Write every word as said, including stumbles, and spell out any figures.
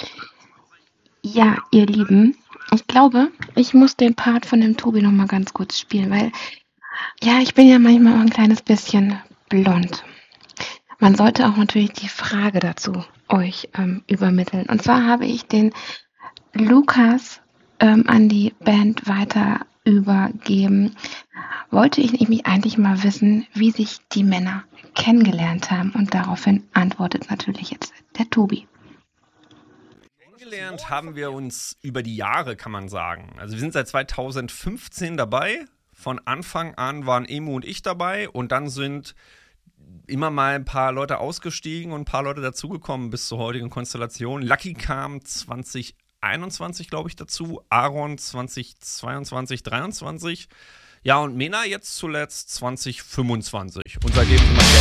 Ja, ihr Lieben, ich glaube, ich muss den Part von dem Tobi noch mal ganz kurz spielen, weil, ja, ich bin ja manchmal auch ein kleines bisschen blond. Man sollte auch natürlich die Frage dazu euch ähm, übermitteln. Und zwar habe ich den Lukas ähm, an die Band weiter übergeben. Wollte ich nämlich eigentlich mal wissen, wie sich die Männer kennengelernt haben. Und daraufhin antwortet natürlich jetzt der Tobi. Kennengelernt haben wir uns über die Jahre, kann man sagen. Also wir sind seit zweitausendfünfzehn dabei. Von Anfang an waren Emu und ich dabei und dann sind immer mal ein paar Leute ausgestiegen und ein paar Leute dazugekommen bis zur heutigen Konstellation. Lucky kam zwanzig einundzwanzig, glaube ich, dazu. Aaron zwanzig zweiundzwanzig, dreiundzwanzig. Ja, und Mena jetzt zuletzt zwanzig fünfundzwanzig. Und seitdem sind wir